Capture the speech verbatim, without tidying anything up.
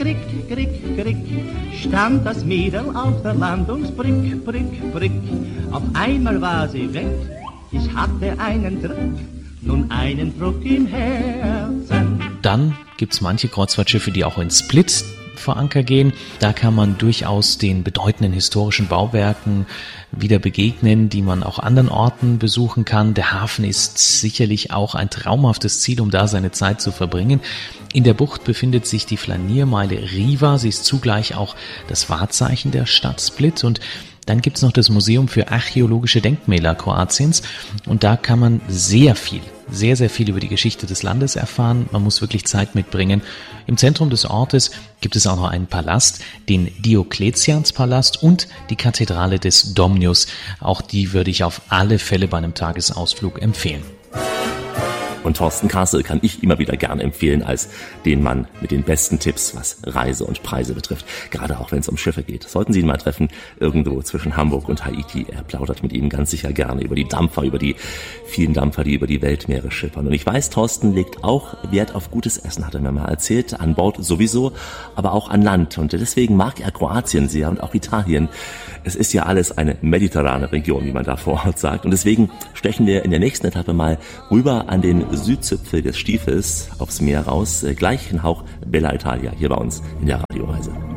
Krick, krick, krick, stand das Mädel auf der Landungsbrück, Brück, Brück. Auf einmal war sie weg, ich hatte einen Druck, nun einen Druck im Herzen. Dann gibt's manche Kreuzfahrtschiffe, die auch in Split vor Anker gehen. Da kann man durchaus den bedeutenden historischen Bauwerken wieder begegnen, die man auch anderen Orten besuchen kann. Der Hafen ist sicherlich auch ein traumhaftes Ziel, um da seine Zeit zu verbringen. In der Bucht befindet sich die Flaniermeile Riva. Sie ist zugleich auch das Wahrzeichen der Stadt Split. Und dann gibt's noch das Museum für archäologische Denkmäler Kroatiens. Und da kann man sehr viel, sehr, sehr viel über die Geschichte des Landes erfahren. Man muss wirklich Zeit mitbringen. Im Zentrum des Ortes gibt es auch noch einen Palast, den Diokletianspalast und die Kathedrale des Domnius. Auch die würde ich auf alle Fälle bei einem Tagesausflug empfehlen. Und Thorsten Kassel kann ich immer wieder gerne empfehlen als den Mann mit den besten Tipps, was Reise und Preise betrifft. Gerade auch wenn es um Schiffe geht. Sollten Sie ihn mal treffen, irgendwo zwischen Hamburg und Haiti. Er plaudert mit Ihnen ganz sicher gerne über die Dampfer, über die vielen Dampfer, die über die Weltmeere schippern. Und ich weiß, Thorsten legt auch Wert auf gutes Essen, hat er mir mal erzählt. An Bord sowieso, aber auch an Land. Und deswegen mag er Kroatien sehr und auch Italien. Es ist ja alles eine mediterrane Region, wie man da vor Ort sagt. Und deswegen stechen wir in der nächsten Etappe mal rüber an den Südzipfel des Stiefels aufs Meer raus. Gleich ein Hauch Bella Italia hier bei uns in der Radioreise.